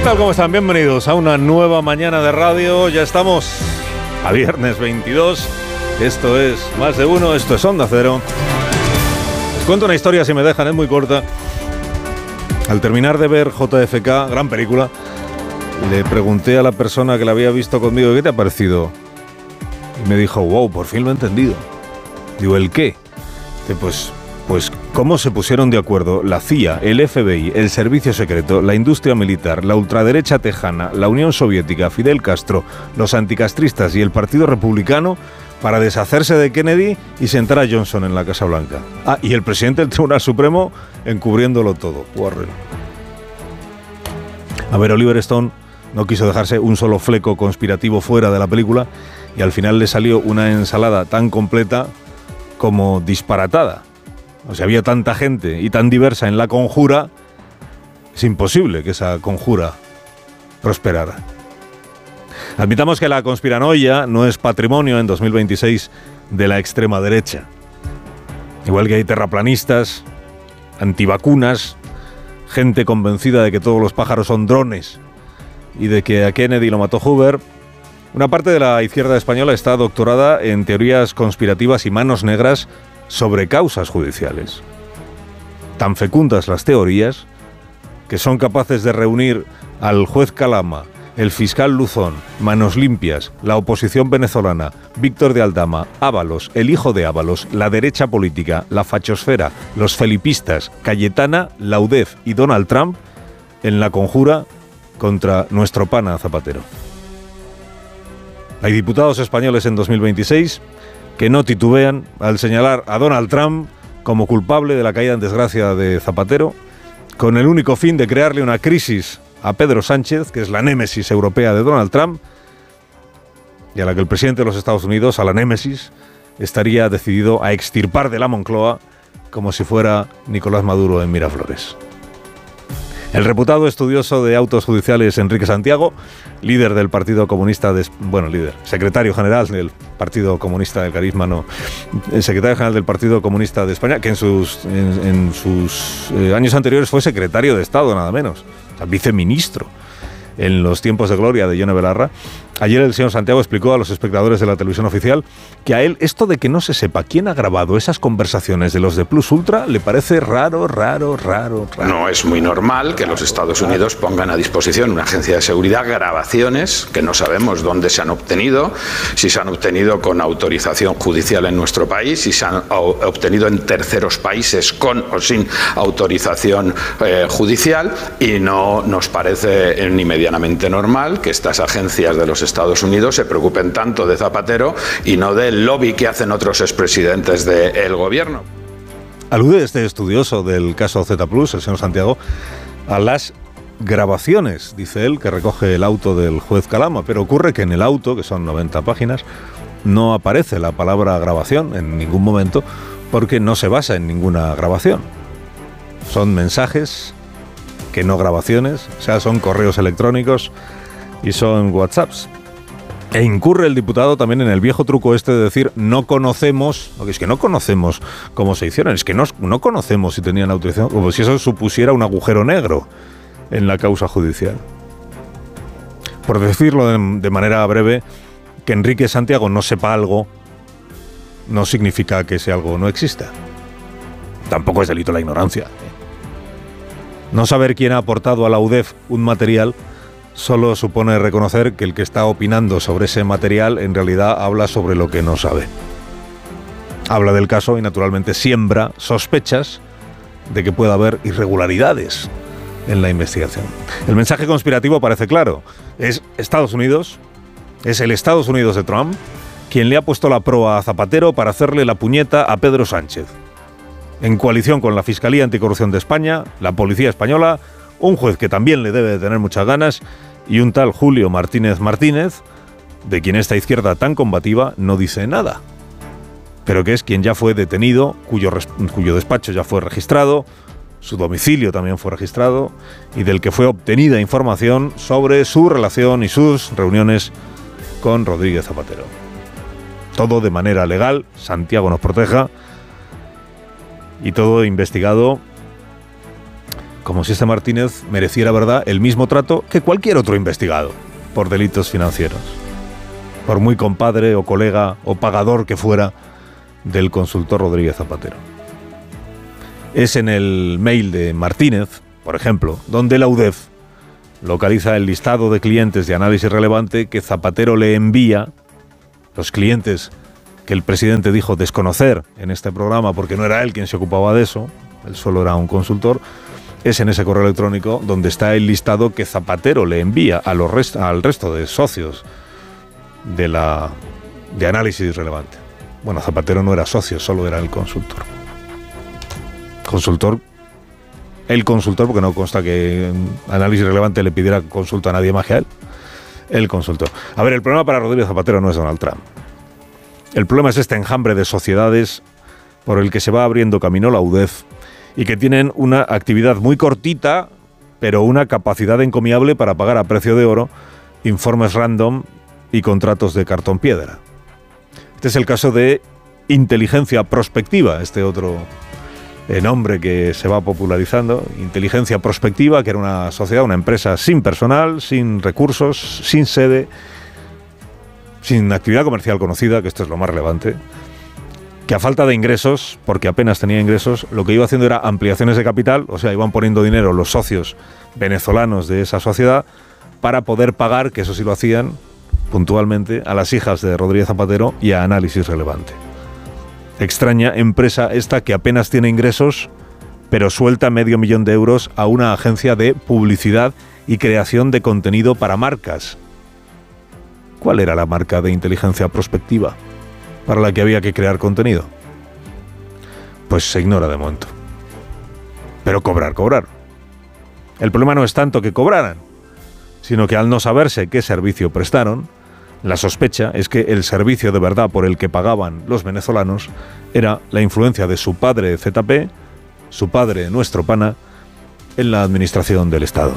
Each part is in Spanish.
tal? ¿Cómo están? Bienvenidos a una nueva mañana de radio. Ya estamos a viernes 22. Esto es Más de Uno, esto es Onda Cero. Les cuento una historia, si me dejan, es muy corta. Al terminar de ver JFK, gran película, le pregunté a la persona que la había visto conmigo, ¿qué te ha parecido? Y me dijo, wow, por fin lo he entendido. Digo, ¿el qué? Dice, pues cómo se pusieron de acuerdo la CIA, el FBI, el Servicio Secreto, la industria militar, la ultraderecha tejana, la Unión Soviética, Fidel Castro, los anticastristas y el Partido Republicano para deshacerse de Kennedy y sentar a Johnson en la Casa Blanca. Ah, y el presidente del Tribunal Supremo encubriéndolo todo. Warren. A ver, Oliver Stone no quiso dejarse un solo fleco conspirativo fuera de la película y al final le salió una ensalada tan completa como disparatada. O sea, había tanta gente y tan diversa en la conjura, es imposible que esa conjura prosperara. Admitamos que la conspiranoia no es patrimonio en 2026 de la extrema derecha. Igual que hay terraplanistas, antivacunas, gente convencida de que todos los pájaros son drones y de que a Kennedy lo mató Hoover, una parte de la izquierda española está doctorada en teorías conspirativas y manos negras sobre causas judiciales. Tan fecundas las teorías que son capaces de reunir al juez Calama, el fiscal Luzón, Manos Limpias, la oposición venezolana, Víctor de Aldama, Ábalos, el hijo de Ábalos, la derecha política, la fachosfera, los felipistas, Cayetana, la UDEF y Donald Trump en la conjura contra nuestro pana Zapatero. Hay diputados españoles en 2026 que no titubean al señalar a Donald Trump como culpable de la caída en desgracia de Zapatero, con el único fin de crearle una crisis a Pedro Sánchez, que es la némesis europea de Donald Trump, y a la que el presidente de los Estados Unidos, a la némesis, estaría decidido a extirpar de la Moncloa como si fuera Nicolás Maduro en Miraflores. El reputado estudioso de autos judiciales Enrique Santiago, líder del Partido Comunista, secretario general del Partido Comunista del Carisma, el secretario general del Partido Comunista de España, que en sus años anteriores fue secretario de Estado, nada menos, o sea, viceministro en los tiempos de gloria de Yone Belarra. Ayer el señor Santiago explicó a los espectadores de la televisión oficial que a él esto de que no se sepa quién ha grabado esas conversaciones de los de Plus Ultra le parece raro. No es muy normal que los Estados Unidos pongan a disposición una agencia de seguridad grabaciones que no sabemos dónde se han obtenido, si se han obtenido con autorización judicial en nuestro país, si se han obtenido en terceros países con o sin autorización judicial, y no nos parece ni medianamente normal que estas agencias de los Estados Unidos se preocupen tanto de Zapatero y no del lobby que hacen otros expresidentes del gobierno. Alude este estudioso del caso Z+, el señor Santiago, a las grabaciones, dice él, que recoge el auto del juez Calama, pero ocurre que en el auto, que son 90 páginas, no aparece la palabra grabación en ningún momento porque no se basa en ninguna grabación. Son mensajes que no grabaciones, o sea, son correos electrónicos y son WhatsApps. E incurre el diputado también en el viejo truco este de decir no conocemos, porque es que no conocemos cómo se hicieron, es que no conocemos si tenían autorización, como si eso supusiera un agujero negro en la causa judicial. Por decirlo de manera breve, que Enrique Santiago no sepa algo no significa que ese algo no exista. Tampoco es delito la ignorancia. No saber quién ha aportado a la UDEF un material solo supone reconocer que el que está opinando sobre ese material en realidad habla sobre lo que no sabe. Habla del caso y naturalmente siembra sospechas de que pueda haber irregularidades en la investigación. El mensaje conspirativo parece claro. Es Estados Unidos, es el Estados Unidos de Trump quien le ha puesto la proa a Zapatero para hacerle la puñeta a Pedro Sánchez. En coalición con la Fiscalía Anticorrupción de España, la Policía Española, un juez que también le debe de tener muchas ganas y un tal Julio Martínez Martínez, de quien esta izquierda tan combativa no dice nada, pero que es quien ya fue detenido, cuyo despacho ya fue registrado, su domicilio también fue registrado y del que fue obtenida información sobre su relación y sus reuniones con Rodríguez Zapatero. Todo de manera legal, Santiago nos proteja, y todo investigado como si este Martínez mereciera, ¿verdad?, el mismo trato que cualquier otro investigado por delitos financieros, por muy compadre o colega o pagador que fuera del consultor Rodríguez Zapatero. Es en el mail de Martínez, por ejemplo, donde la UDEF localiza el listado de clientes de análisis relevante que Zapatero le envía, los clientes que el presidente dijo desconocer en este programa porque no era él quien se ocupaba de eso, él solo era un consultor. Es en ese correo electrónico donde está el listado que Zapatero le envía al resto de socios de análisis relevante. Bueno, Zapatero no era socio, solo era el consultor. El consultor, porque no consta que análisis relevante le pidiera consulta a nadie más que a él. El consultor. A ver, el problema para Rodríguez Zapatero no es Donald Trump. El problema es este enjambre de sociedades por el que se va abriendo camino la UDEF y que tienen una actividad muy cortita, pero una capacidad encomiable para pagar a precio de oro informes random y contratos de cartón piedra. Este es el caso de Inteligencia Prospectiva, este otro nombre que se va popularizando. Inteligencia Prospectiva, que era una sociedad, una empresa sin personal, sin recursos, sin sede, sin actividad comercial conocida, que esto es lo más relevante, que a falta de ingresos, porque apenas tenía ingresos, lo que iba haciendo era ampliaciones de capital, o sea, iban poniendo dinero los socios venezolanos de esa sociedad para poder pagar, que eso sí lo hacían puntualmente, a las hijas de Rodríguez Zapatero y a Análisis Relevante. Extraña empresa esta que apenas tiene ingresos, pero suelta $500,000 de euros a una agencia de publicidad y creación de contenido para marcas. ¿Cuál era la marca de Inteligencia Prospectiva para la que había que crear contenido? Pues se ignora de momento. Pero cobrar. El problema no es tanto que cobraran, sino que al no saberse qué servicio prestaron, la sospecha es que el servicio de verdad por el que pagaban los venezolanos era la influencia de su padre ZP, su padre nuestro pana, en la administración del Estado.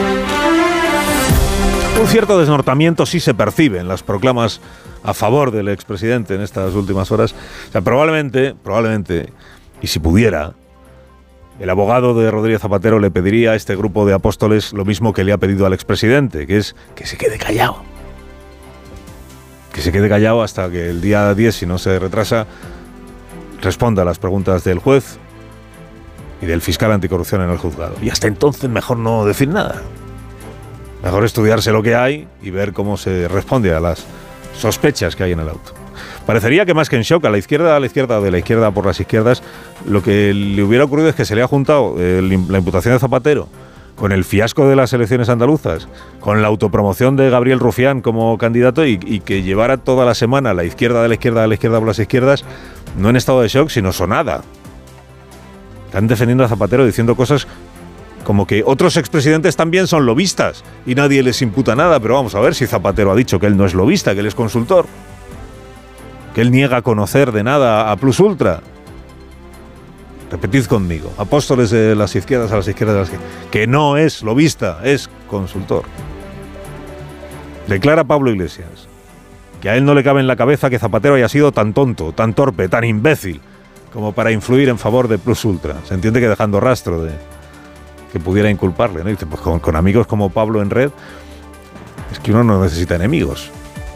Un cierto desnortamiento sí se percibe en las proclamas a favor del expresidente en estas últimas horas. O sea, probablemente, y si pudiera, el abogado de Rodríguez Zapatero le pediría a este grupo de apóstoles lo mismo que le ha pedido al expresidente, que es que se quede callado. Que se quede callado hasta que el día 10, si no se retrasa, responda a las preguntas del juez y del fiscal anticorrupción en el juzgado. Y hasta entonces mejor no decir nada. Mejor estudiarse lo que hay y ver cómo se responde a las sospechas que hay en el auto. Parecería que más que en shock, a la izquierda, de la izquierda por las izquierdas, lo que le hubiera ocurrido es que se le ha juntado la imputación de Zapatero con el fiasco de las elecciones andaluzas, con la autopromoción de Gabriel Rufián como candidato y que llevara toda la semana la izquierda de la izquierda por las izquierdas, no en estado de shock, sino sonada. Están defendiendo a Zapatero diciendo cosas como que otros expresidentes también son lobistas y nadie les imputa nada, pero vamos a ver si Zapatero ha dicho que él no es lobista, que él es consultor, que él niega conocer de nada a Plus Ultra. Repetid conmigo, apóstoles de las izquierdas a las izquierdas, que no es lobista, es consultor. Declara Pablo Iglesias que a él no le cabe en la cabeza que Zapatero haya sido tan tonto, tan torpe, tan imbécil, como para influir en favor de Plus Ultra. Se entiende que dejando rastro de que pudiera inculparle, ¿no? Y dice, pues con amigos como Pablo en red, es que uno no necesita enemigos.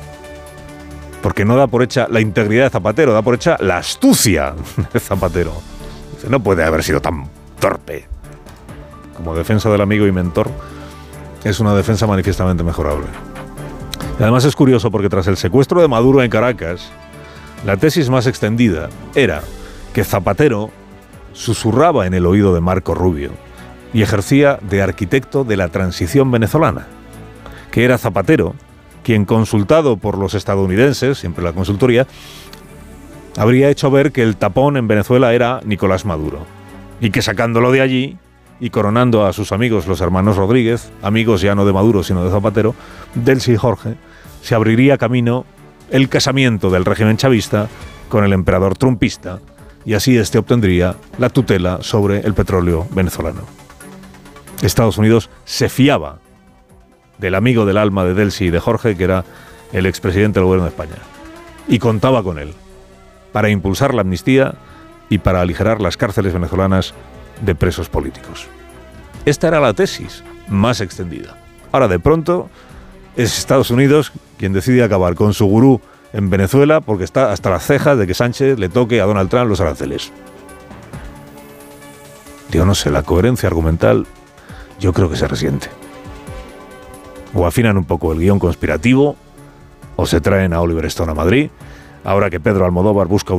Porque no da por hecha la integridad de Zapatero, da por hecha la astucia de Zapatero. Dice, no puede haber sido tan torpe. Como defensa del amigo y mentor, es una defensa manifiestamente mejorable. Y además es curioso porque tras el secuestro de Maduro en Caracas, la tesis más extendida era que Zapatero susurraba en el oído de Marco Rubio y ejercía de arquitecto de la transición venezolana, que era Zapatero quien, consultado por los estadounidenses, siempre la consultoría, habría hecho ver que el tapón en Venezuela era Nicolás Maduro, y que sacándolo de allí y coronando a sus amigos los hermanos Rodríguez, amigos ya no de Maduro sino de Zapatero, Delcy y Jorge, se abriría camino el casamiento del régimen chavista con el emperador trumpista, y así este obtendría la tutela sobre el petróleo venezolano. Estados Unidos se fiaba del amigo del alma de Delcy y de Jorge, que era el expresidente del gobierno de España, y contaba con él para impulsar la amnistía y para aligerar las cárceles venezolanas de presos políticos. Esta era la tesis más extendida. Ahora, de pronto, es Estados Unidos quien decide acabar con su gurú en Venezuela porque está hasta las cejas de que Sánchez le toque a Donald Trump los aranceles. Yo no sé, la coherencia argumental yo creo que se resiente. O afinan un poco el guión conspirativo, o se traen a Oliver Stone a Madrid, ahora que Pedro Almodóvar busca